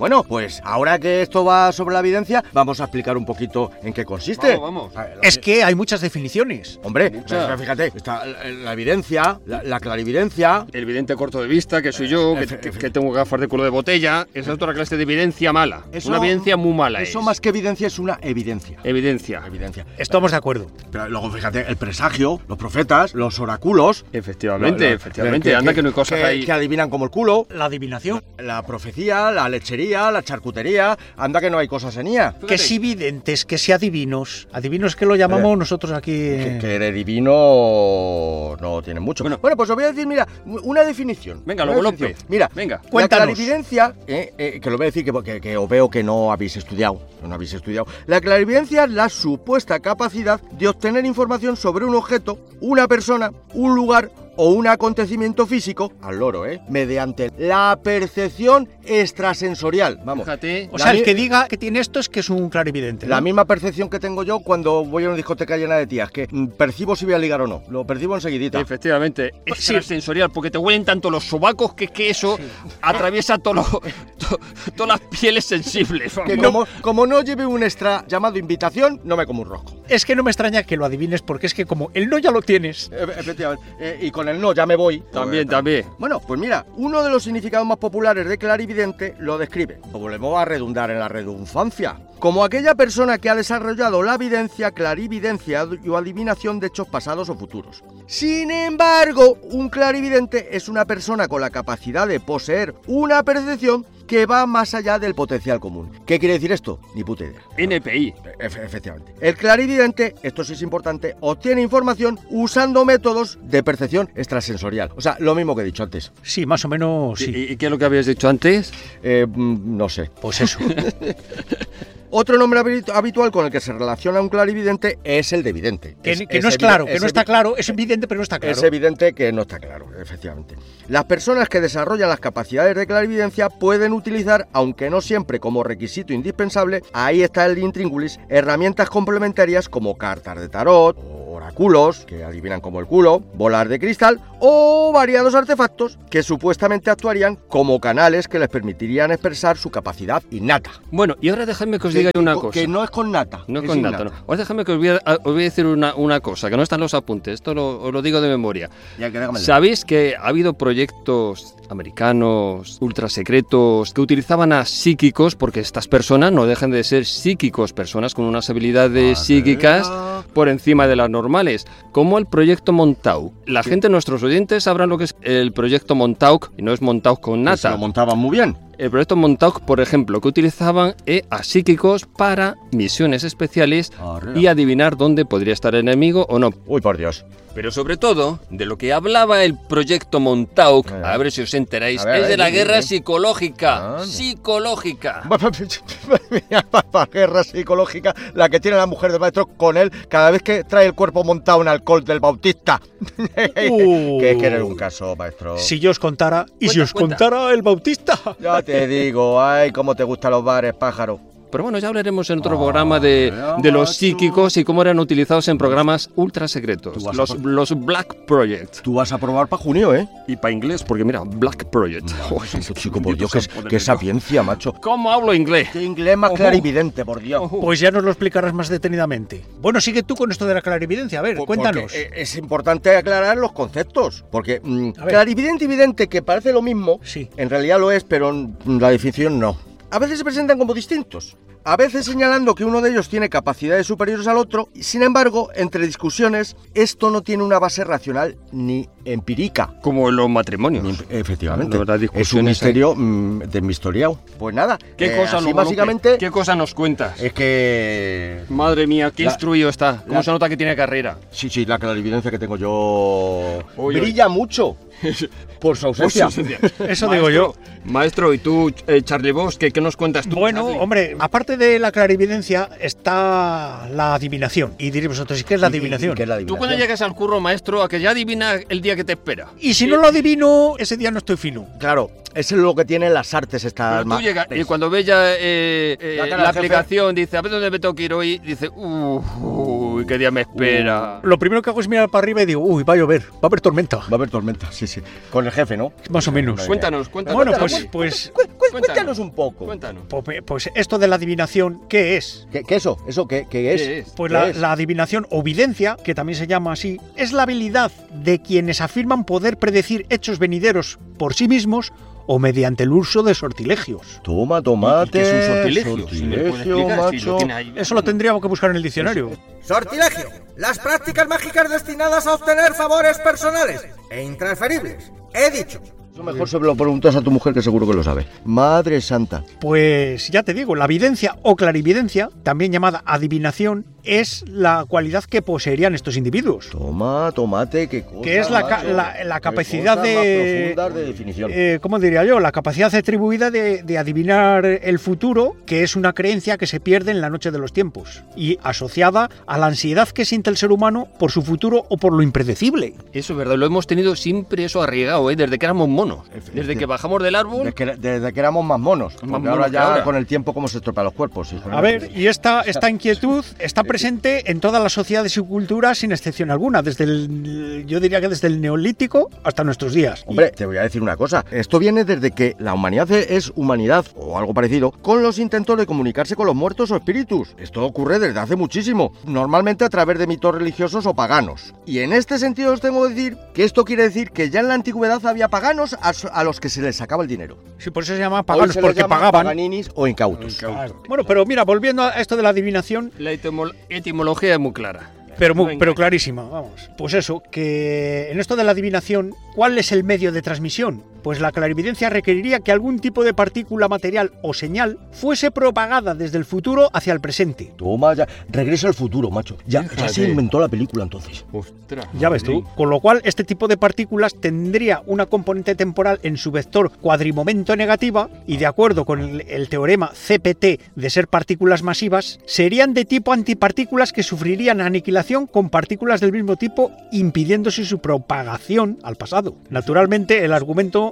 Bueno, pues ahora que esto va sobre la evidencia, vamos a explicar un poquito en qué consiste. Vamos. Es que hay muchas definiciones. Hombre, Mucha. fíjate, está la evidencia, la clarividencia. El vidente corto de vista, que soy yo, que tengo gafas de culo de botella. Esa es otra clase de evidencia mala. Una evidencia muy mala. Eso más que evidencia es una evidencia. Evidencia. Estamos de acuerdo. Pero luego fíjate, el presagio, los profetas, los oráculos. Efectivamente. Anda que no hay cosas ahí. Que adivinan como el culo. La adivinación. La profecía, la lechería, la charcutería. Anda que no hay cosas en ella. Que si videntes, que si adivinos. Adivinos que lo llamamos nosotros aquí. Que de divino no tiene mucho. Bueno, pues os voy a decir, mira, una definición. Venga, Lobo López. Mira, venga. Cuéntanos. La clarividencia, que lo voy a decir que os veo que no habéis estudiado. La clarividencia es la supuesta capacidad de obtener información sobre un objeto, una persona, un lugar o un acontecimiento físico, al loro, mediante la percepción extrasensorial. Vamos. Fíjate. O sea, el que diga que tiene esto es que es un clarividente, ¿no? La misma percepción que tengo yo cuando voy a una discoteca llena de tías, que percibo si voy a ligar o no. Lo percibo enseguidita. Efectivamente. Extrasensorial, porque te huelen tanto los sobacos que eso atraviesa todas las pieles sensibles. Que como no lleve un extra llamado invitación, no me como un rosco. Es que no me extraña que lo adivines, porque es que como el no ya lo tienes. Efectivamente. Y con el no ya me voy. También. Bueno, pues mira, uno de los significados más populares de clarividente lo describe. Volvemos a redundar en la redundancia. Como aquella persona que ha desarrollado la evidencia, clarividencia o adivinación de hechos pasados o futuros. Sin embargo, un clarividente es una persona con la capacidad de poseer una percepción que va más allá del potencial común. ¿Qué quiere decir esto? Ni puta idea. NPI. Efectivamente. El clarividente, esto sí es importante, obtiene información usando métodos de percepción extrasensorial. O sea, lo mismo que he dicho antes. Sí, más o menos sí. ¿Y qué es lo que habías dicho antes? No sé. Pues eso. Otro nombre habitual con el que se relaciona un clarividente es el de vidente. Que no es claro, que no está claro, es evidente pero no está claro. Es evidente que no está claro, efectivamente. Las personas que desarrollan las capacidades de clarividencia pueden utilizar, aunque no siempre como requisito indispensable, ahí está el intríngulis, herramientas complementarias como cartas de tarot, oráculos, que adivinan como el culo, bolas de cristal o variados artefactos que supuestamente actuarían como canales que les permitirían expresar su capacidad innata. Bueno, y ahora dejadme que os diga una cosa. Que no es con nata. No es con nata, no. Ahora déjame que os voy a decir una cosa, que no están los apuntes, esto os lo digo de memoria. ¿Sabéis que ha habido proyectos americanos, ultra secretos, que utilizaban a psíquicos, porque estas personas no dejan de ser psíquicos, personas con unas habilidades psíquicas por encima de las normales, como el proyecto Montauk? La gente, nuestros oyentes, sabrán lo que es el proyecto Montauk, y no es Montauk con nata. Pues lo montaban muy bien. El proyecto Montauk, por ejemplo, que utilizaban a psíquicos para misiones especiales y adivinar dónde podría estar el enemigo o no. Uy, por Dios. Pero sobre todo, de lo que hablaba el proyecto Montauk, a ver si os enteráis, es de la guerra psicológica. Psicológica. La guerra psicológica, la que tiene la mujer del maestro con él cada vez que trae el cuerpo montado en alcohol del Bautista. Que es que eres un caso, maestro. Si yo os contara, y si os contara el Bautista. Ya te digo, ay, cómo te gustan los bares, pájaro. Pero bueno, ya hablaremos en otro programa de los psíquicos y cómo eran utilizados en programas ultra secretos. Los Black Project. Tú vas a probar para junio, ¿eh? Y para inglés, porque mira, Black Project. Chico, por Dios, qué sapiencia, macho. ¿Cómo hablo inglés? Qué inglés más clarividente, por Dios. Pues ya nos lo explicarás más detenidamente. Bueno, sigue tú con esto de la clarividencia. A ver, cuéntanos. Es importante aclarar los conceptos, porque clarividente y vidente, que parece lo mismo, sí, en realidad lo es, pero la definición no. A veces se presentan como distintos, a veces señalando que uno de ellos tiene capacidades superiores al otro, y sin embargo, entre discusiones, esto no tiene una base racional ni empírica. Como en los matrimonios. Efectivamente. Es un misterio desmistoriado. Pues nada, ¿qué cosa básicamente... ¿Qué cosa nos cuentas? Es que... Madre mía, qué instruido está. ¿Cómo se nota que tiene carrera? Sí, la clarividencia que tengo yo... brilla mucho. Por su ausencia. Eso digo yo. Maestro, ¿y tú, Charlie Bosch, qué nos cuentas tú? Bueno, Charlie? hombre, aparte de la clarividencia está la adivinación. Y diréis vosotros, ¿qué es la adivinación? ¿Qué es la adivinación? Tú cuando llegas al curro, maestro, a que ya adivina el día que te espera. Y si no lo adivino, ese día no estoy fino. Claro, eso es lo que tienen las artes estas. Pero tú llegas y cuando ves ya la aplicación, dice, a ver dónde me tengo que ir hoy, dice, uy, qué día me espera. Lo primero que hago es mirar para arriba y digo, uy, va a llover, va a haber tormenta. Va a haber tormenta, sí. Con el jefe, ¿no? Más o menos. Cuéntanos. Bueno, pues Cuéntanos un poco. Cuéntanos. Pues esto de la adivinación, ¿qué es? ¿Qué eso? ¿Eso qué es? Pues ¿Qué es? la adivinación o videncia, que también se llama así, es la habilidad de quienes afirman poder predecir hechos venideros por sí mismos o mediante el uso de sortilegios. Toma, tomate. ¿Qué es un sortilegio? Si me lo puede explicar, macho. si lo tiene ahí. Eso lo tendríamos que buscar en el diccionario. Sortilegio. Las prácticas mágicas destinadas a obtener favores personales e intransferibles. He dicho. Eso mejor se lo preguntas a tu mujer, que seguro que lo sabe. Madre santa. Pues ya te digo, la videncia o clarividencia, también llamada adivinación, es la cualidad que poseerían estos individuos. Toma, tomate, qué cosa. Que es la capacidad cosas de... más profundas de definición. ¿Cómo diría yo? La capacidad atribuida de adivinar el futuro, que es una creencia que se pierde en la noche de los tiempos y asociada a la ansiedad que siente el ser humano por su futuro o por lo impredecible. Eso es verdad, lo hemos tenido siempre eso arraigado, desde que éramos monos. Desde que bajamos del árbol. Desde que éramos más monos. Porque monos ahora que ya ahora. Con el tiempo cómo se estropean los cuerpos. Sí. A ver, y esta inquietud está presente en todas las sociedades y culturas sin excepción alguna, yo diría que desde el neolítico hasta nuestros días. Hombre, te voy a decir una cosa. Esto viene desde que la humanidad es humanidad, o algo parecido, con los intentos de comunicarse con los muertos o espíritus. Esto ocurre desde hace muchísimo, normalmente a través de mitos religiosos o paganos. Y en este sentido os tengo que decir que esto quiere decir que ya en la antigüedad había paganos a los que se les sacaba el dinero. Sí, por eso se llama Hoy paganos, se les porque llama pagaban. paganinis o incautos. Claro. Bueno, pero mira, volviendo a esto de la adivinación, La etimología es muy clara. pero clarísima, vamos. Pues eso, que en esto de la adivinación, ¿cuál es el medio de transmisión? Pues la clarividencia requeriría que algún tipo de partícula material o señal fuese propagada desde el futuro hacia el presente. Toma ya. Regresa al futuro, macho. Ya se inventó la película entonces. Ostras. Ya ves tú. Con lo cual, este tipo de partículas tendría una componente temporal en su vector cuadrimomento negativa y, de acuerdo con el teorema CPT de ser partículas masivas, serían de tipo antipartículas que sufrirían aniquilación con partículas del mismo tipo, impidiéndose su propagación al pasado. Naturalmente, el argumento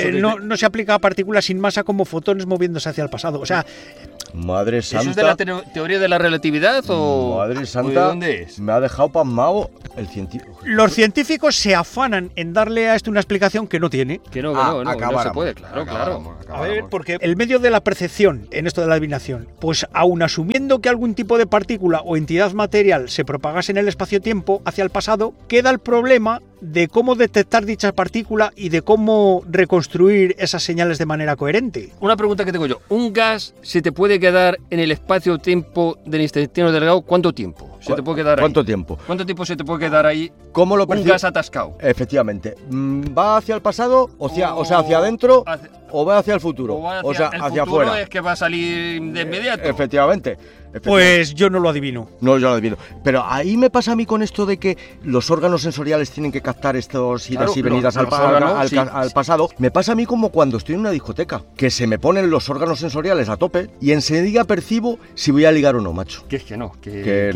no se aplica a partículas sin masa como fotones moviéndose hacia el pasado. O sea, Madre santa. ¿Eso es de la teoría de la relatividad o...? Madre ¿O santa. de dónde es? Me ha dejado pasmado el científico. los científicos se afanan en darle a esto una explicación que no tiene. Que no se puede, claro. A ver, porque el medio de la percepción en esto de la adivinación, pues aun asumiendo que algún tipo de partícula o entidad material se propagase en el espacio-tiempo hacia el pasado, queda el problema de cómo detectar dicha partícula y de cómo reconstruir esas señales de manera coherente. Una pregunta que tengo yo. ¿Un gas se te puede quedar en el espacio-tiempo del intestino delgado? ¿Cuánto tiempo se te puede quedar ahí? ¿Cuánto tiempo? ¿Cuánto tiempo se te puede quedar ahí ¿Cómo lo un percibes? gas atascado? Efectivamente. ¿Va hacia el pasado, o sea hacia adentro, o va hacia el futuro? O sea, el hacia futuro afuera. es que va a salir de inmediato. Efectivamente. Pues yo no lo adivino. No, yo lo adivino. Pero ahí me pasa a mí con esto de que los órganos sensoriales tienen que captar estas idas y venidas los órganos, al pasado. Me pasa a mí como cuando estoy en una discoteca, que se me ponen los órganos sensoriales a tope y enseguida percibo si voy a ligar o no, macho. Que es que no. Que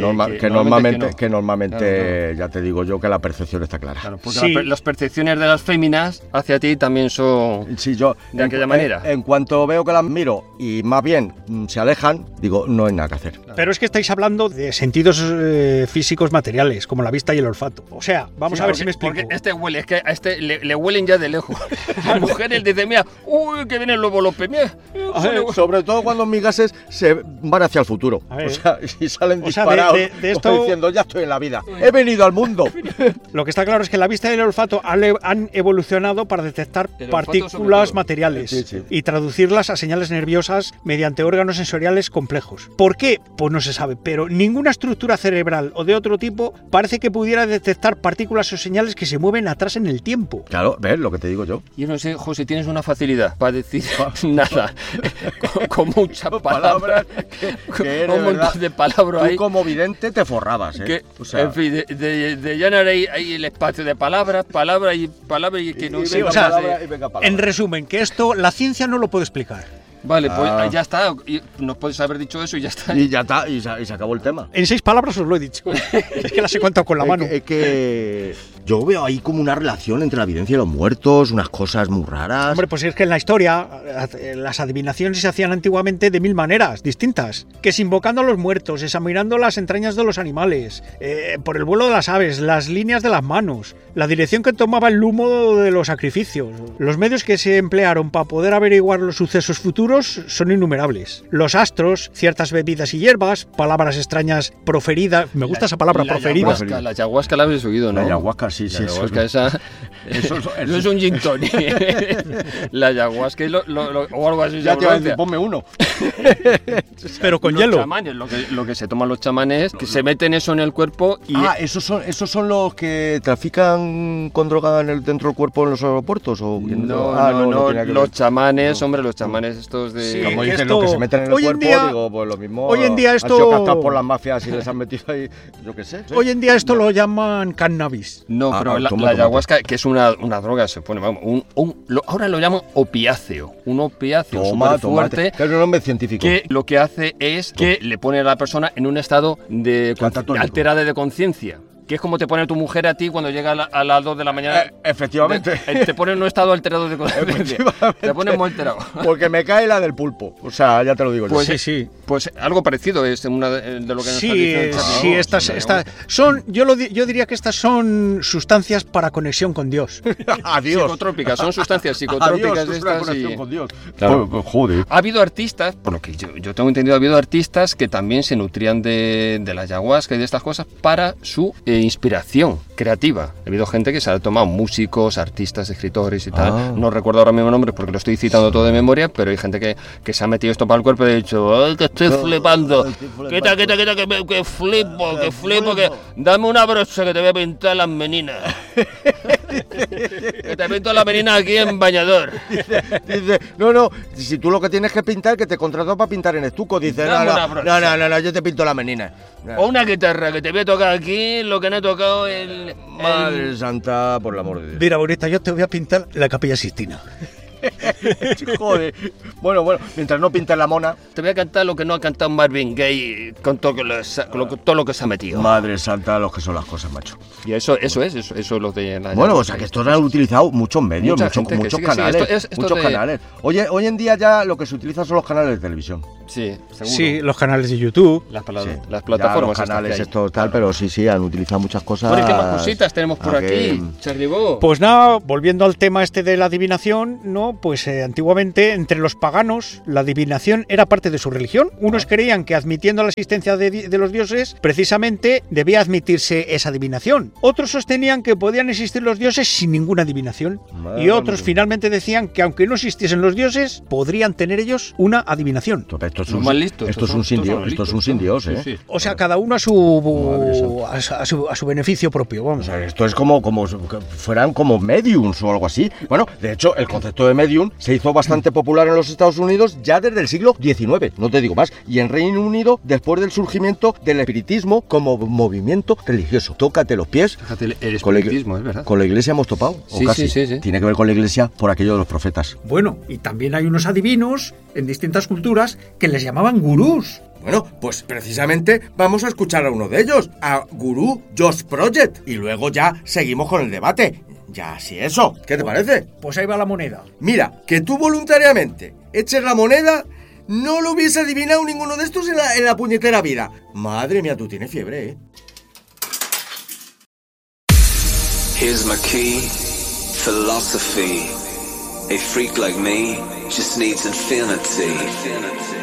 normalmente ya te digo yo que la percepción está clara. Claro, porque Sí. las percepciones de las féminas hacia ti también son Sí, yo de aquella manera. En cuanto veo que las miro y más bien se alejan, digo, no hay nada que hacer. Pero es que estáis hablando de sentidos físicos materiales, como la vista y el olfato. O sea, vamos a ver si me explico. Porque este huele, es que a este le huelen ya de lejos. Las mujeres dicen, mira, uy, que viene el lobo López, mira. Sobre todo cuando mis gases se van hacia el futuro. A ver. O sea, y salen O sea, disparados de esto- diciendo, ya estoy en la vida. He venido al mundo. Lo que está claro es que la vista y el olfato han evolucionado para detectar El olfato sobre partículas todo. materiales Sí. y traducirlas a señales nerviosas mediante órganos sensoriales complejos. ¿Por qué? Pues no se sabe, pero ninguna estructura cerebral o de otro tipo parece que pudiera detectar partículas o señales que se mueven atrás en el tiempo. Claro, ves lo que te digo yo. Yo no sé, José, tienes una facilidad para decir nada. Con muchas palabras. que Un montón de palabras Tú ahí. como vidente te forrabas, ¿eh? Que, O sea, en fin, de llenar ahí el espacio de palabras y que no y sé. venga o sea, palabra, y venga palabra. En resumen, que esto la ciencia no lo puede explicar. Vale, pues Ah. ya está. Y nos puedes haber dicho eso y ya está. Y ya está, y se acabó el tema. En 6 palabras os lo he dicho. Es que las he contado con la mano. Es que yo veo ahí como una relación entre la evidencia y los muertos, unas cosas muy raras. Hombre, pues es que en la historia las adivinaciones se hacían antiguamente de 1000 maneras distintas. Que es invocando a los muertos, examinando las entrañas de los animales, por el vuelo de las aves, las líneas de las manos, la dirección que tomaba el humo de los sacrificios. Los medios que se emplearon para poder averiguar los sucesos futuros son innumerables. Los astros, ciertas bebidas y hierbas, palabras extrañas proferidas. Me gusta esa palabra, proferida. La ayahuasca la habéis oído, ¿no? La ayahuasca, sí. La ayahuasca esa... Eso es un gin tonic. La ayahuasca o algo así. Ya te iba a decir, ponme uno. Pero con los hielo. Chamanes, lo que se toman los chamanes, que se meten eso en el cuerpo y... ¿esos son los que trafican con droga dentro del cuerpo en los aeropuertos? ¿O? No, los chamanes, hombre, los chamanes estos de... Sí, como dicen, lo que se meten en el cuerpo, digo, pues lo mismo. Hoy en día esto... Han sido captados por las mafias y les han metido ahí, yo qué sé. Hoy en día esto lo llaman cannabis. No, pero la ayahuasca, que es una droga, se pone, vamos, ahora lo llaman opiáceo. Un opiáceo súper fuerte. Que es un nombre científico. Que lo que hace es que le pone a la persona en un estado alterado de conciencia. Que es como te pone tu mujer a ti cuando llega a las 2 de la mañana. Efectivamente. Te pone en un estado alterado de conciencia. Te pone muy alterado. Porque me cae la del pulpo. O sea, ya te lo digo. Pues yo. Sí. Pues algo parecido es una de lo que nos está diciendo. Sí, estas son, yo diría que estas son sustancias para conexión con Dios. Adiós. Psicotrópicas, son sustancias psicotrópicas. Adiós, de estas. Conexión con Dios. Claro. Pues, joder. Ha habido artistas, por lo que yo tengo entendido, ha habido artistas que también se nutrían de la ayahuasca y de estas cosas para su inspiración creativa. Ha habido gente que se ha tomado, músicos, artistas, escritores y tal. No recuerdo ahora mismo nombres porque lo estoy citando todo de memoria, pero hay gente que se ha metido esto para el cuerpo y ha dicho, ¡ay, que estoy flipando! Quita, que flipo, que dame una brocha que te voy a pintar las meninas. Que te pinto las meninas aquí en bañador. Dice, no, si tú lo que tienes que pintar, que te contrató para pintar en estuco, dice, no, yo te pinto las meninas. O una guitarra, que te voy a tocar aquí lo que no he tocado Madre Santa, por el amor de Dios. Mira, bonita, yo te voy a pintar la Capilla Sixtina. Joder. Bueno, mientras no pintes la mona. Te voy a cantar lo que no ha cantado Marvin Gaye con todo lo que se ha metido. Madre Santa, los que son las cosas, macho. Y eso es lo de la... Bueno, o sea que esto lo han utilizado muchos medios, muchos canales. Canales. Oye, hoy en día ya lo que se utiliza son los canales de televisión. Sí, seguro. Sí, los canales de YouTube. Las plataformas. Los canales estos tal, pero sí, han utilizado muchas cosas. Bueno, ¿qué más cositas tenemos por aquí, Charlie Bo? Pues nada, volviendo al tema este de la adivinación, ¿no? Pues antiguamente entre los paganos la adivinación era parte de su religión. Unos creían que admitiendo la existencia de los dioses, precisamente debía admitirse esa adivinación. Otros sostenían que podían existir los dioses sin ninguna adivinación. Y otros finalmente decían que aunque no existiesen los dioses, podrían tener ellos una adivinación. Esto es un sin Dios, ¿eh? Sí. O sea, cada uno a su beneficio propio, vamos. O sea, esto es como fueran como mediums o algo así. Bueno, de hecho, el concepto de medium se hizo bastante popular en los Estados Unidos ya desde el siglo XIX, no te digo más, y en Reino Unido después del surgimiento del espiritismo como movimiento religioso. Tócate los pies. Fíjate, el espiritismo, es verdad. ¿Con la iglesia hemos topado? Sí, ¿o casi? Sí. Tiene que ver con la iglesia por aquello de los profetas. Bueno, y también hay unos adivinos en distintas culturas que les llamaban gurús. Bueno, pues precisamente vamos a escuchar a uno de ellos, a Guru Josh Project, y luego ya seguimos con el debate. Ya, si eso, ¿qué te parece? Pues ahí va la moneda. Mira, que tú voluntariamente eches la moneda, no lo hubiese adivinado ninguno de estos en la puñetera vida. Madre mía, tú tienes fiebre, ¿eh? Here's my key, philosophy. A freak like me just needs infinity.